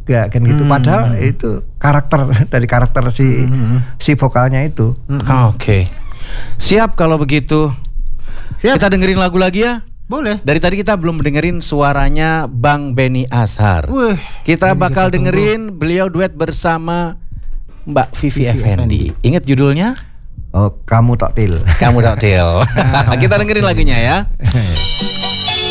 juga kan gitu. Padahal itu karakter si vokalnya itu. Oke. Siap kalau begitu. Siap. Kita dengerin lagu lagi ya. Boleh. Dari tadi kita belum dengerin suaranya Bang Benny Azhar. Wih, Kita ini bakal kita tunggu. dengerin beliau duet bersama Mbak Vivi Effendi. Ingat judulnya? Oh, kamu tak til. Kamu tak til. Kita dengerin lagunya ya.